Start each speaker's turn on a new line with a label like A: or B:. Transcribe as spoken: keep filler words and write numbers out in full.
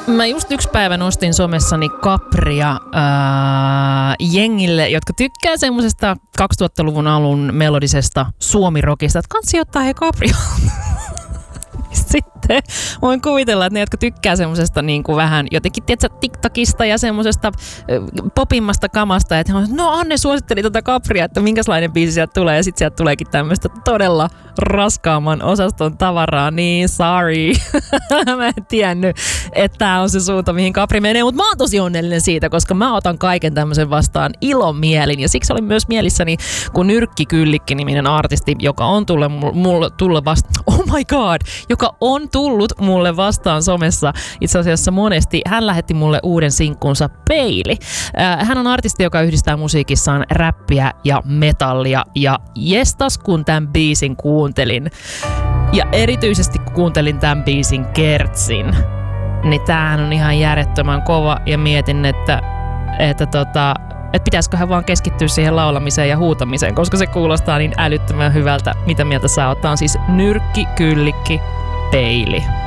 A: Mä just yksi päivä nostin somessani Capria ää, jengille, jotka tykkää semmosesta kaksituhattaluvun alun melodisesta suomirokista, että kansi ottaa he Capria. Sitten voin kuvitella, että ne, jotka tykkää semmosesta niin kuin vähän jotenkin, tiedätkö, TikTokista ja semmosesta popimmasta kamasta, että no Anne suositteli tota Capria, että minkälainen biisi sieltä tulee, ja sitten sieltä tuleekin tämmöistä todella raskaamman osaston tavaraa, niin sorry. Mä en tiennyt, että tää on se suunta, mihin Capri menee, mutta mä oon tosi onnellinen siitä, koska mä otan kaiken tämmöisen vastaan ilomielin, ja siksi olin myös mielissäni, kun Nyrkki Kyllikki-niminen artisti, joka on tulle, mulle, tulle vasta, oh my god, joka on tullut mulle vastaan somessa itse asiassa monesti. Hän lähetti mulle uuden sinkkunsa Peili. Äh, hän on artisti, joka yhdistää musiikissaan räppiä ja metallia. Ja jestas, kun tämän biisin kuuntelin, ja erityisesti kun kuuntelin tämän biisin kertsin, niin tämähän on ihan järjettömän kova. Ja mietin, että, että tota... että pitäisiköhän vaan keskittyä siihen laulamiseen ja huutamiseen, koska se kuulostaa niin älyttömän hyvältä. Mitä mieltä sä oot? Tää on siis Nyrkki Kyllikki Peili.